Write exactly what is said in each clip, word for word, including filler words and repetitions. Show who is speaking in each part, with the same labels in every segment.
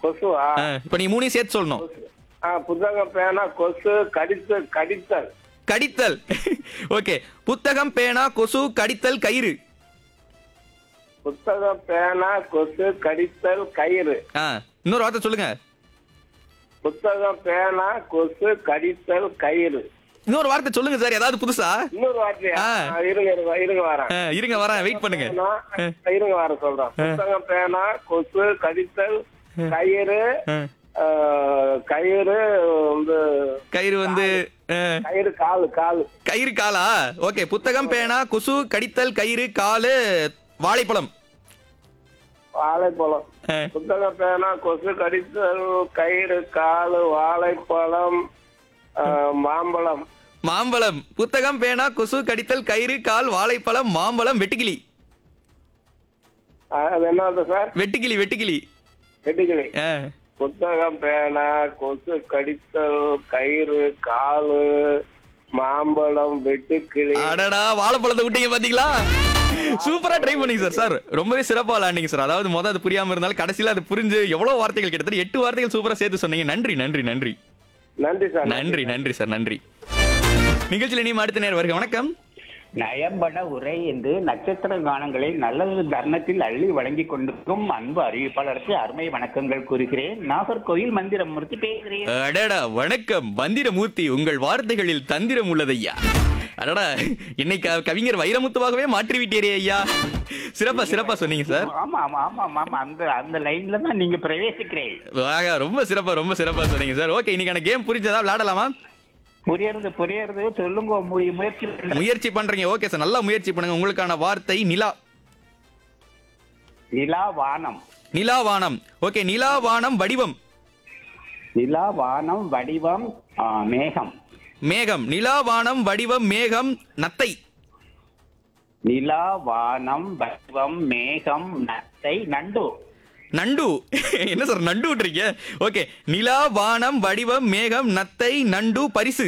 Speaker 1: கொசுவா?
Speaker 2: ஆ, இப்ப நீங்க மூணையும் சேர்த்து சொல்லணும்.
Speaker 1: ஆ, புத்தகம் பேனா கொசு கடித்தல் கடித்தல்
Speaker 2: கடித்தல். ஓகே. புத்தகம் பேனா கொசு கடித்தல் கயிறு.
Speaker 1: புத்தகம் பேனா கொசு கடித்தல் கயிறு.
Speaker 2: ஆ, இன்னொரு வார்த்தை சொல்லுங்க.
Speaker 1: புத்தகம் பேனா கொசு கடித்தல் கயிறு.
Speaker 2: இன்னொரு வார்த்தை சொல்லுங்க சார், ஏதாவது புதுசா.
Speaker 1: இன்னொரு வார்த்தையா?
Speaker 2: ஆ.
Speaker 1: ஆ, இருங்க இருங்க இருங்க வரேன்.
Speaker 2: ஆ, இருங்க வரேன், வெயிட் பண்ணுங்க.
Speaker 1: பேனா, இருங்க வர சொல்றேன். புத்தகம் பேனா கொசு கடித்தல் கயிறு.
Speaker 2: ஆ,
Speaker 1: ஆ, கயிறு வந்து
Speaker 2: கயிறு வந்து ஆ,
Speaker 1: கயிறு காலு காலு.
Speaker 2: கயிறு காலா? ஓகே. புத்தகம் பேனா கொசு கடித்தல் கயிறு காலு வாழைப்பழம்.
Speaker 1: வாழைப்பழம்.
Speaker 2: ஆ,
Speaker 1: புத்தகம் பேனா கொசு கடித்தல் கயிறு காலு வாழைப்பழம் ஆ, மாம்பழம்.
Speaker 2: மாம்பழம். புத்தகம் பேனா கொசு கடித்தல் கயிறு கால் வாழைப்பழம் மாம்பழம் வெட்டுக்கிளி.
Speaker 1: ஆ, அது என்ன சார்?
Speaker 2: வெட்டுக்கிளி வெட்டுக்கிளி.
Speaker 1: வெட்டுக்கிளி.
Speaker 2: ஆ,
Speaker 1: புத்தகம் பேனா கொசு கடித்தல் கயிறு காலு மாம்பழம் வெட்டுக்கிளி.
Speaker 2: அடடா, வாழைப்பழத்தை விட்டீங்க பாத்தீங்களா? சூப்பரா ட்ரை பண்ணீங்க சார். சார் ரொம்பவே சிறப்பா விளையாண்டீங்க சார். அதாவது மொதல் அது புரியாம இருந்தாலும் கடைசியில அது புரிஞ்சு எவ்வளவு வார்த்தைகள் கிட்டத்தட்ட எட்டு வார்த்தைகள் சூப்பரா சேர்த்து சொன்னீங்க. நன்றி நன்றி நன்றி
Speaker 1: நன்றி சார்.
Speaker 2: நன்றி நன்றி சார் நன்றி. நிகழ்ச்சியில நீ அடுத்த நேரம் வருக. வணக்கம்.
Speaker 3: நயம்பட உரை என்று நட்சத்திர கானங்களை நல்ல தருணத்தில் அள்ளி வழங்கி கொண்டிருக்கும் அன்பு அறிவிப்பாளருக்கு அருமை வணக்கங்கள் கூறுகிறேன். நாகர்கோயில் மந்திரமூர்த்தி பேசுகிறேன்.
Speaker 2: அடடா, வணக்கம் மந்திரமூர்த்தி. உங்கள் வார்த்தைகளில் தந்திரம் உள்ளதையா. அடடா, இன்னைக்கு கவிஞர் வைரமுத்துவாகவே மாற்றி விட்டீரே ஐயா. சிறப்பா சிறப்பா சொன்னீங்க சார்.
Speaker 3: ஆமா ஆமா ஆமா ஆமா அந்த அந்த லைன்ல தான் நீங்க பிரவேசிக்கிறேன்.
Speaker 2: ஆக, ரொம்ப சிறப்பா ரொம்ப சிறப்பா சொன்னீங்க சார். ஓகே, இன்னைக்கான கேம் புரிஞ்சதா? விளையாடலாமா?
Speaker 3: புரியறது புரியறது சொல்லுங்க. மு- முயற்சி பண்ணுங்க.
Speaker 2: முயற்சி பண்றீங்க. ஓகே சார், நல்லா முயற்சி பண்ணுங்க. உங்களுக்கான வார்த்தை நிலா.
Speaker 3: நிலா வானம்.
Speaker 2: நிலாவானம். ஓகே. நிலாவானம் வடிவம்.
Speaker 3: நிலா வானம் வடிவம் ஆ, மேகம்.
Speaker 2: மேகம். நிலாவானம் வடிவம் மேகம் நத்தை.
Speaker 3: நிலா வானம் வடிவம் மேகம் நத்தை நண்டு.
Speaker 2: நண்டு. என்ன சார் நண்டு விட்டுறீங்க? ஓகே. நிலா வானம் வடிவம் மேகம் நத்தை நண்டு பரிசு.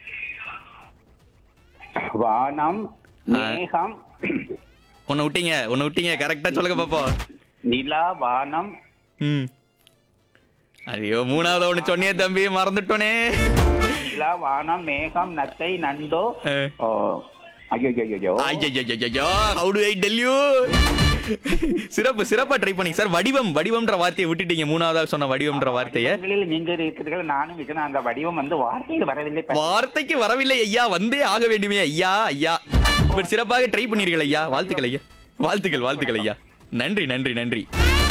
Speaker 3: வானம் மேகம்
Speaker 2: ஒன்னு விட்டீங்க ஒன்னு விட்டீங்க கரெக்டா சொல்லுங்க பாப்போம்.
Speaker 3: நிலா வானம்
Speaker 2: ம். ஐயோ, மூணாவது ஒண்ணு சொன்னியே தம்பி, மறந்துட்டோனே.
Speaker 3: நிலா வானம் மேகம் நத்தை நண்டோ. ஓ, ஐயோ ஐயோ
Speaker 2: ஐயோ, how do I tell you? சிறப்பு சிறப்பா ட்ரை பண்ணீங்க சார். வடிவம் வடிவம்ன்ற வார்த்தையை விட்டுட்டீங்க. மூணாவதா சொன்ன வடிவம்ன்ற வார்த்தையை.
Speaker 3: நீங்க இருக்கிறீர்கள், நானும் இருக்கிறேன். அந்த வடிவம் வந்து வார்த்தையில் வரவில்லை.
Speaker 2: வார்த்தைக்கு வரவில்லை ஐயா, வந்தே ஆக வேண்டுமே ஐயா. ஐயா, பட் சிறப்பாக ட்ரை பண்ணீர்கள் ஐயா. வாழ்த்துக்கள் ஐயா. வாழ்த்துக்கள் வாழ்த்துக்கள் ஐயா. நன்றி நன்றி நன்றி.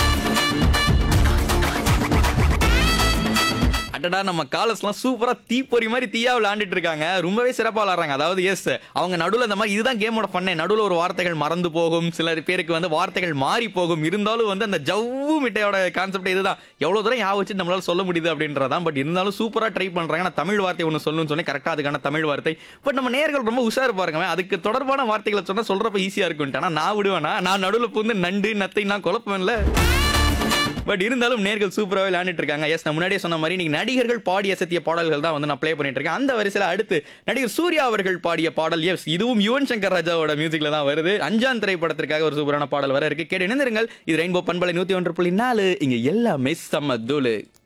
Speaker 2: அடடா, நம்ம காலர்ஸ்லாம் சூப்பரா தீப்பொறி மாதிரி தீயா விளையாண்டுட்டு இருக்காங்க. ரொம்பவே சிறப்பா விளையாடுறாங்க. அதாவது எஸ், அவங்க நடுவில் இந்த மாதிரி இதுதான் கேமோட பண்ணேன். நடுவில் ஒரு வார்த்தைகள் மறந்து போகும், சில பேருக்கு வந்து வார்த்தைகள் மாறி போகும். இருந்தாலும் வந்து அந்த ஜவ்வு மிட்டையோட கான்செப்ட் இதுதான். எவ்வளவு தூரம் யா வச்சு நம்மளால சொல்ல முடியுது அப்படின்றதான். பட் இருந்தாலும் சூப்பரா ட்ரை பண்றாங்க. நான் தமிழ் வார்த்தை ஒன்று சொல்லணும்னு சொன்னேன், கரெக்டா அதுக்கான தமிழ் வார்த்தை. பட் நம்ம நேயர்கள் ரொம்ப உஷாரு பாருங்க, அதுக்கு தொடர்பான வார்த்தைகளை சொன்னா சொல்றப்ப ஈஸியா இருக்கும். ஆனா நான் விடுவேனா, நான் நடுவில் புந்து நண்டு நத்தை நான் குழப்பம்ல. பட் இருந்தாலும் நேர்கள் சூப்பராக விளையாண்டுட்டு இருக்காங்க. எஸ், நான் முன்னாடியே சொன்ன மாதிரி நீங்க நடிகர்கள் பாடி அசத்திய பாடல்கள் தான் வந்து நான் ப்ளே பண்ணிட்டு இருக்கேன். அந்த வரிசையில் அடுத்து நடிகர் சூர்யா அவர்கள் பாடிய பாடல். எஸ், இதுவும் யுவன் சங்கர் ராஜாவோட மியூசிக்ல தான் வருது. அஞ்சான் திரைப்படத்திற்காக ஒரு சூப்பரான பாடல் வர இருக்கு. கேட்டு இணைந்திருங்கள். இது ரெயின்போ பண்பலை நூத்தி ஒன்று புள்ளி நாலு. இங்க எல்லாமே செம்ம தூளு.